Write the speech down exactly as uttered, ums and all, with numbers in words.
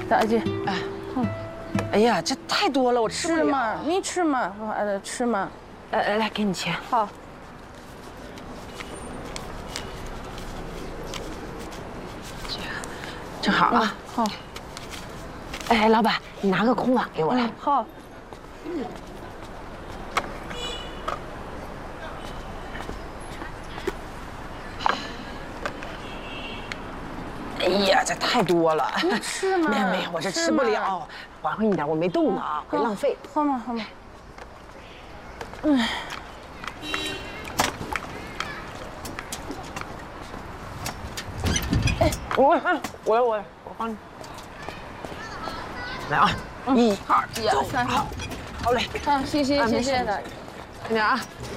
大姐， 哎，哎呀，这太多了，我吃不了。 吃嘛，你吃嘛，呃，吃嘛。 来来来，给你钱。 好。 这个正好啊。 好。 哎，老板，你拿个空碗给我来。 好。 哎呀，这太多了。 你吃嘛。 没有没有，我这吃不了，还回你点，我没动呢啊，会浪费。 好嘛好嘛。嗯。 哎，我我我我我帮你。来啊，一二三，好，好嘞。 好，谢谢谢谢的。 快点啊。